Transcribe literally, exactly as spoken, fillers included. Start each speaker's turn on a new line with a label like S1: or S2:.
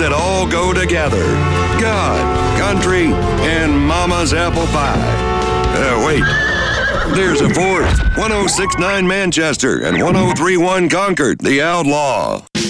S1: that all go together. God, country, and mama's apple pie. Uh, wait. There's a fourth. one oh six point nine Manchester and one oh three point one Concord, the Outlaw.